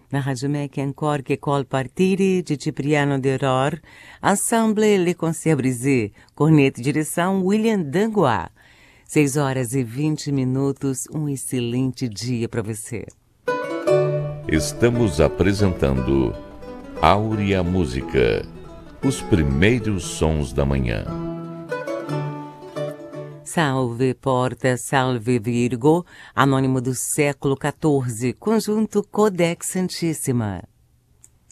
Na Rádio MEC encore che col partire de Cipriano de Ror, Ensemble Le Concert Brisé, corneta e direção William Dangois. 6h20, um excelente dia para você. Estamos apresentando Áurea Música, os primeiros sons da manhã. Salve Porta, Salve Virgo, anônimo do século XIV, conjunto Codex Santíssima.